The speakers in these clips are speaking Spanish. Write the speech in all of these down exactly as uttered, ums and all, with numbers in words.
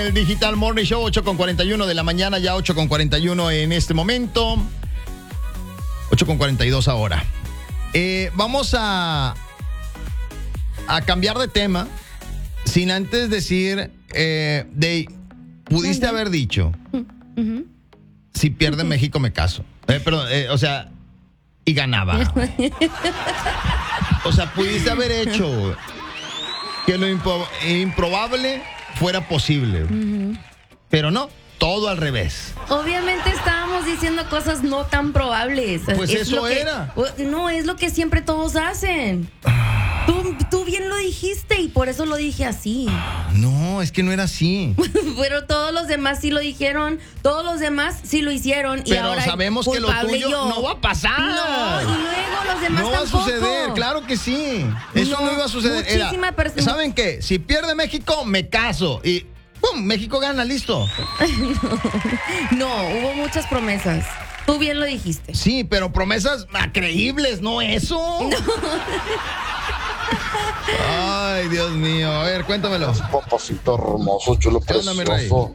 el Digital Morning Show, ocho con cuarenta y uno de la mañana, ya ocho con cuarenta y uno en este momento. ocho con cuarenta y dos ahora. Eh, vamos a, a cambiar de tema sin antes decir, eh, de, pudiste uh-huh. haber dicho, uh-huh. si pierde uh-huh. México me caso. Eh, perdón, eh, o sea, y ganaba. O sea, pudiste haber hecho que lo impro- improbable fuera posible. Uh-huh. Pero no, todo al revés. Obviamente estábamos diciendo cosas no tan probables. Pues es eso que, era. No, es lo que siempre todos hacen. Tú, tú bien lo dijiste y por eso lo dije así. No, es que no era así. Pero todos los demás sí lo dijeron, todos los demás sí lo hicieron. Pero y ahora sabemos que lo tuyo yo. no va a pasar. No, y luego los demás no tampoco. va a suceder, claro que sí. Eso no, no iba a suceder. Muchísima persona. ¿Saben qué? Si pierde México, me caso. Y ¡pum! México gana, listo. no, no, hubo muchas promesas. Tú bien lo dijiste. Sí, pero promesas creíbles, no eso. No. Ay, Dios mío. A ver, cuéntamelo. Papacito hermoso, chulo, precioso.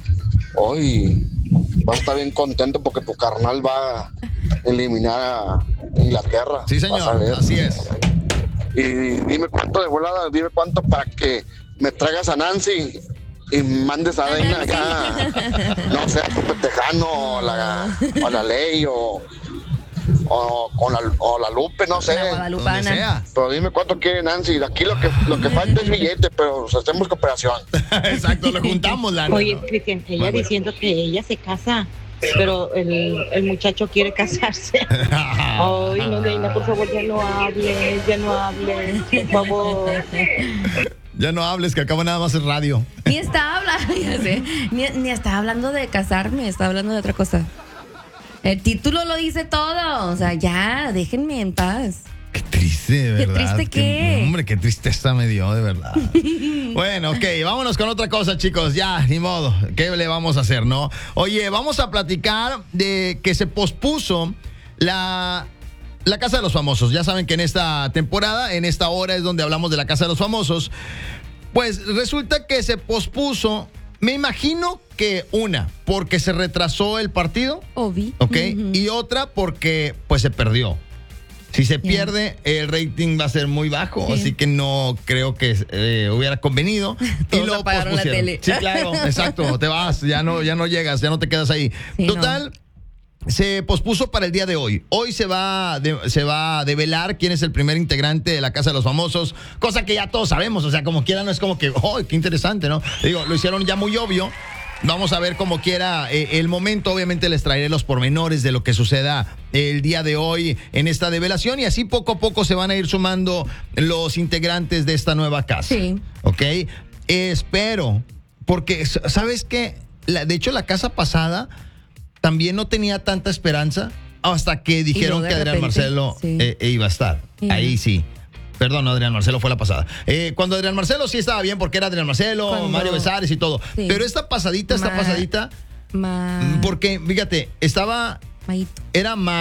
Hoy vas a estar bien contento porque tu carnal va a eliminar a Inglaterra. Sí, señor, así es. Y dime cuánto de volada, dime cuánto para que me traigas a Nancy y mandes a Daina acá, no sé, a tu Tejano, la, a la Ley o, o, con la, o la Lupe, no sé. Donde sea. Pero dime cuánto quiere Nancy. Aquí lo que, lo que falta es billete, pero hacemos cooperación. Exacto, lo juntamos, la Oye, ¿no? Cristian, ella bueno. diciendo que ella se casa, pero el, el muchacho quiere casarse. Ay, no, Daina, por favor, ya no hables, ya no hables, por favor. Ya no hables, que acabo nada más en radio. Ni está hablando, ya sé, ni, ni está hablando de casarme, está hablando de otra cosa. El título lo dice todo, o sea, ya, déjenme en paz. Qué triste, de verdad. ¿Qué triste qué? qué hombre, qué tristeza me dio, de verdad. Bueno, ok, vámonos con otra cosa, chicos. Ya, ni modo. ¿Qué le vamos a hacer, no? Oye, vamos a platicar de que se pospuso la... La Casa de los Famosos. Ya saben que en esta temporada, en esta hora es donde hablamos de la Casa de los Famosos. Pues resulta que se pospuso. Me imagino que una, porque se retrasó el partido. Obvio. Ok. Uh-huh. Y otra porque pues se perdió. Si se pierde, yeah. el rating va a ser muy bajo. Sí. Así que no creo que eh, hubiera convenido. Todos y lo apagaron la tele. Sí, claro, exacto. Te vas, ya no, ya no llegas, ya no te quedas ahí. Sí, Total. No. Se pospuso para el día de hoy. Hoy se va, de, se va a develar quién es el primer integrante de la Casa de los Famosos, cosa que ya todos sabemos, o sea, como quiera no es como que, ¡oh, qué interesante!, ¿no? Digo, lo hicieron ya muy obvio. Vamos a ver como quiera eh, el momento. Obviamente les traeré los pormenores de lo que suceda el día de hoy en esta develación y así poco a poco se van a ir sumando los integrantes de esta nueva casa. Sí. ¿Ok? Eh, espero, porque, ¿sabes qué? La, de hecho, la casa pasada también no tenía tanta esperanza hasta que dijeron que Adrián repente, Marcelo sí. eh, eh, iba a estar. Sí. Ahí sí. Perdón, Adrián Marcelo fue la pasada. Eh, cuando Adrián Marcelo sí estaba bien porque era Adrián Marcelo, cuando... Mario Besares y todo. Sí. Pero esta pasadita, esta Ma... pasadita, Ma... porque, fíjate, estaba... Maito. Era más...